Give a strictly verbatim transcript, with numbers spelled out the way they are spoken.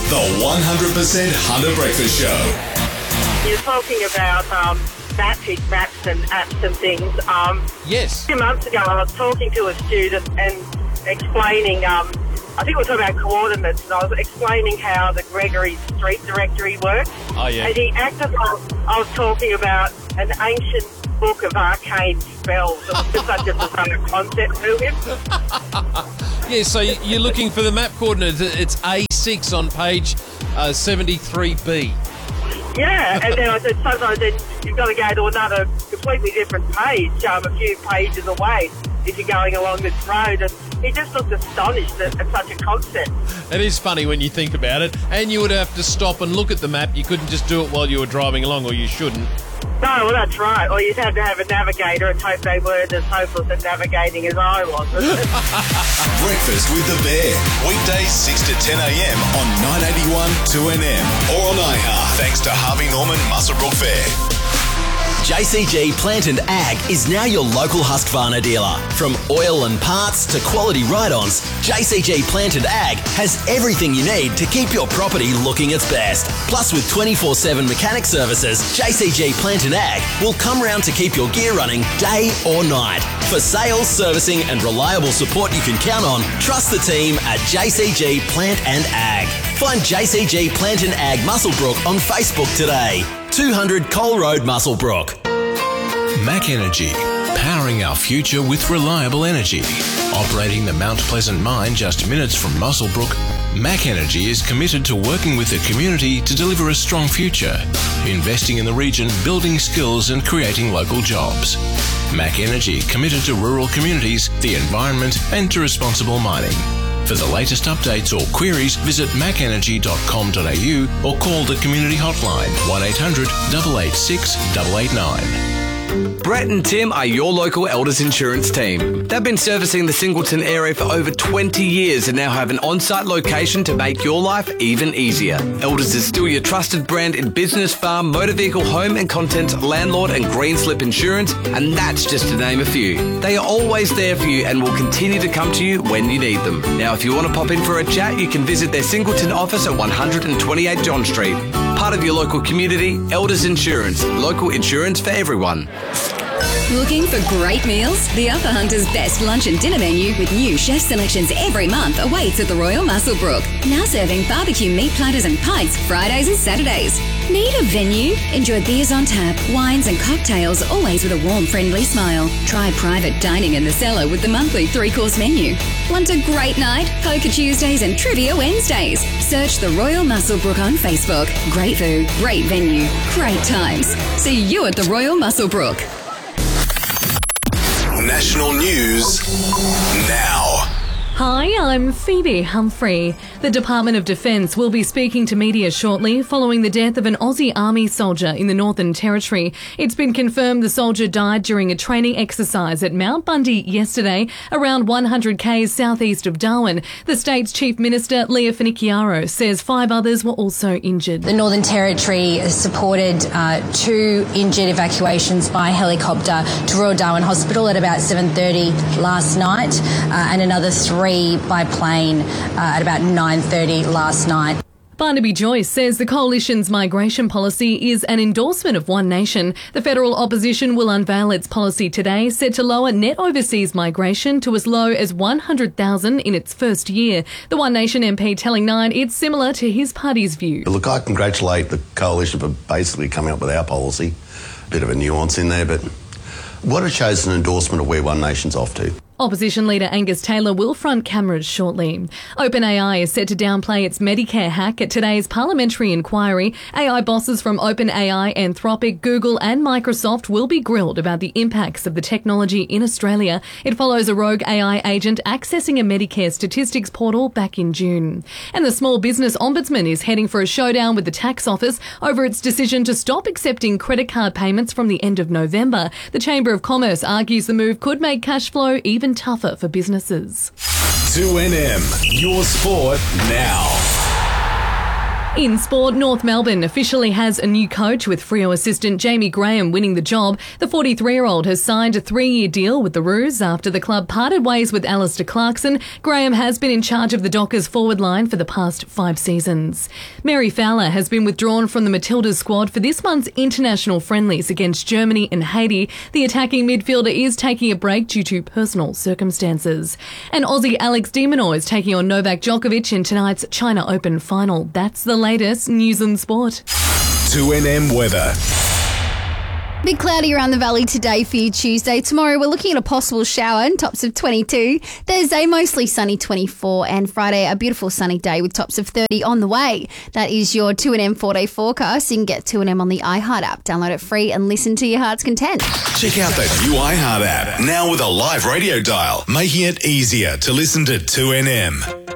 The one hundred percent Hunter Breakfast Show. You're talking about um, mapping maps and apps and things. Um, yes. A few months ago, I was talking to a student and explaining, um, I think we were talking about coordinates, and I was explaining how the Gregory Street Directory works. Oh, yeah. And he acted like I was talking about an ancient book of arcane spells. It was just such a bizarre concept to him. Yeah, so you're looking for the map coordinates. It's A six on page uh, seventy-three B. Yeah, and then I said sometimes then you've got to go to another completely different page, um, a few pages away if you're going along this road. And he just looked astonished at, at such a concept. It is funny when you think about it. And you would have to stop and look at the map. You couldn't just do it while you were driving along, or you shouldn't. No, well, that's right. Or you'd have to have a navigator and hope they weren't as hopeless at navigating as I was. Breakfast with the Bear. Weekdays six to ten a.m. on nine eighty-one two N M or on iHeart. Thanks to Harvey Norman Muswellbrook Fair. J C G Plant and Ag is now your local Husqvarna dealer. From oil and parts to quality ride-ons, J C G Plant and Ag has everything you need to keep your property looking its best. Plus, with twenty-four seven mechanic services, J C G Plant and Ag will come round to keep your gear running day or night. For sales, servicing and reliable support you can count on, trust the team at J C G Plant and Ag. Find J C G Plant and Ag Muswellbrook on Facebook today. two hundred Cole Road, Muswellbrook. Mac Energy, powering our future with reliable energy. Operating the Mount Pleasant mine just minutes from Muswellbrook, Mac Energy is committed to working with the community to deliver a strong future, investing in the region, building skills and creating local jobs. Mac Energy committed to rural communities, the environment and to responsible mining. For the latest updates or queries, visit mac energy dot com dot a u or call the community hotline one eight hundred, eight eight six, eight eight nine. Brett and Tim are your local Elders Insurance team. They've been servicing the Singleton area for over twenty years and now have an on-site location to make your life even easier. Elders is still your trusted brand in business, farm, motor vehicle, home and contents, landlord and green slip insurance, and that's just to name a few. They are always there for you and will continue to come to you when you need them. Now, if you want to pop in for a chat, you can visit their Singleton office at one twenty-eight John Street. Part of your local community, Elders Insurance. Local insurance for everyone. Looking for great meals? The Upper Hunter's best lunch and dinner menu with new chef selections every month awaits at the Royal Muswellbrook. Now serving barbecue meat platters and pints Fridays and Saturdays. Need a venue? Enjoy beers on tap, wines and cocktails, always with a warm, friendly smile. Try private dining in the cellar with the monthly three-course menu. Want a great night? Poker Tuesdays and Trivia Wednesdays. Search the Royal Muswellbrook on Facebook. Great food, great venue, great times. See you at the Royal Muswellbrook. National news now. Hi, I'm Phoebe Humphrey. The Department of Defence will be speaking to media shortly following the death of an Aussie Army soldier in the Northern Territory. It's been confirmed the soldier died during a training exercise at Mount Bundy yesterday, around one hundred k's southeast of Darwin. The state's Chief Minister, Leah Finocchiaro, says five others were also injured. The Northern Territory supported uh, two injured evacuations by helicopter to Royal Darwin Hospital at about seven thirty last night, uh, and another three by plane uh, at about nine thirty last night. Barnaby Joyce says the coalition's migration policy is an endorsement of One Nation. The federal opposition will unveil its policy today, set to lower net overseas migration to as low as one hundred thousand in its first year. The One Nation M P telling Nine it's similar to his party's view. Look, I congratulate the coalition for basically coming up with our policy. A bit of a nuance in there, but what it shows is an endorsement of where One Nation's off to. Opposition leader Angus Taylor will front cameras shortly. OpenAI is set to downplay its Medicare hack at today's parliamentary inquiry. A I bosses from OpenAI, Anthropic, Google and Microsoft will be grilled about the impacts of the technology in Australia. It follows a rogue A I agent accessing a Medicare statistics portal back in June. And the Small Business Ombudsman is heading for a showdown with the tax office over its decision to stop accepting credit card payments from the end of November. The Chamber of Commerce argues the move could make cash flow even tougher for businesses. two N M, your sport now. In sport, North Melbourne officially has a new coach with Freo assistant Jamie Graham winning the job. The forty-three-year-old has signed a three-year deal with the Roos after the club parted ways with Alistair Clarkson. Graham has been in charge of the Dockers forward line for the past five seasons. Mary Fowler has been withdrawn from the Matildas squad for this month's international friendlies against Germany and Haiti. The attacking midfielder is taking a break due to personal circumstances. And Aussie Alex de Minaur is taking on Novak Djokovic in tonight's China Open final. That's the latest news and sport. two N M weather. Bit cloudy around the valley today for you Tuesday. Tomorrow we're looking at a possible shower and tops of twenty-two. Thursday mostly sunny twenty-four and Friday a beautiful sunny day with tops of thirty on the way. That is your two N M four-day forecast. You can get two N M on the iHeart app. Download it free and listen to your heart's content. Check out the new iHeart app, now with a live radio dial, making it easier to listen to two N M.